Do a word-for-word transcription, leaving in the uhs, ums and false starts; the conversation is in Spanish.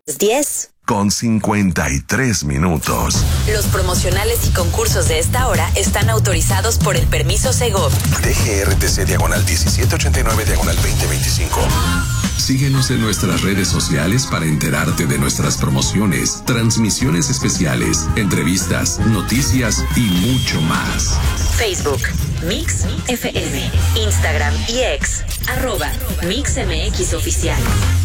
diez con cincuenta y tres minutos. Los promocionales y concursos de esta hora están autorizados por el permiso Segov. D G R T C diagonal diecisiete ochenta y nueve diagonal veinte veinticinco. Síguenos en nuestras redes sociales para enterarte de nuestras promociones, transmisiones especiales, entrevistas, noticias y mucho más. Facebook, Mix F M, Instagram y X, arroba Mix M X Oficial.